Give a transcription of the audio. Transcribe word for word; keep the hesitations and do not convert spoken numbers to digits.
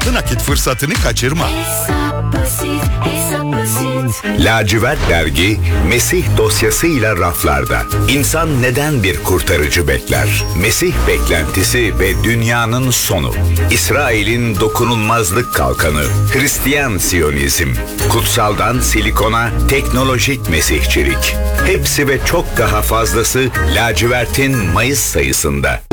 nakit fırsatını kaçırma. Lacivert dergi Mesih dosyasıyla raflarda. İnsan neden bir kurtarıcı bekler? Mesih beklentisi ve dünyanın sonu. İsrail'in dokunulmazlık kalkanı. Hristiyan Siyonizm. Kutsaldan silikona teknolojik mesihçilik. Hepsi ve çok daha fazlası Lacivert'in Mayıs sayısında.